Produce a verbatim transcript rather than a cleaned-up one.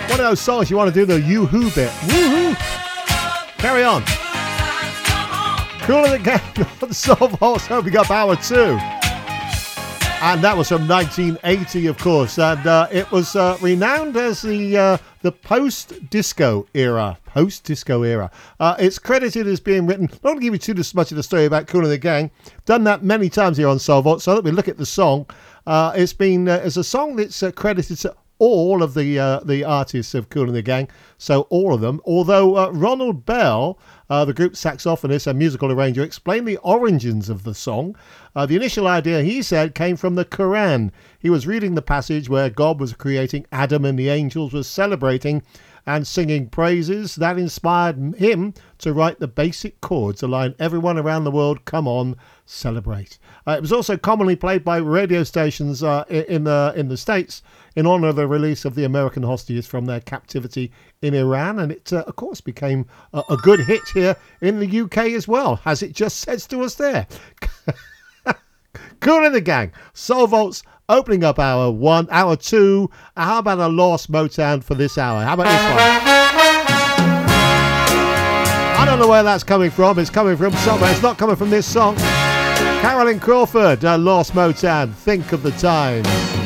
One of those songs you want to do the yoo-hoo bit. Woohoo! Carry on. Kool and the Gang on Soul Vaults, opening up hour two. And that was from nineteen eighty, of course. And uh, it was uh, renowned as the uh, the post-disco era. Post-disco era. Uh, it's credited as being written, not going to give you too much of the story about Kool and the Gang. Done that many times here on Soul Vault. So let me look at the song. Uh, it's been uh, it's a song that's uh, credited to all of the uh, the artists of Kool and the Gang, so all of them. Although uh, Ronald Bell, uh, the group's saxophonist and musical arranger, explained the origins of the song. Uh, the initial idea, he said, came from the Quran. He was reading the passage where God was creating Adam and the angels were celebrating and singing praises. That inspired him to write the basic chords to line everyone around the world, come on, celebrate. Uh, it was also commonly played by radio stations uh, in the in the States in honor of the release of the American hostages from their captivity in Iran, and it uh, of course became a, a good hit here in the U K as well, as it just says to us there. Kool and the Gang, Soul Vaults, opening up hour one, hour two. How about a Lost Motown for this hour? How about this one? I don't know where that's coming from. It's coming from somewhere. It's not coming from this song. Carolyn Crawford, uh, Lost Motown, Think of the Times.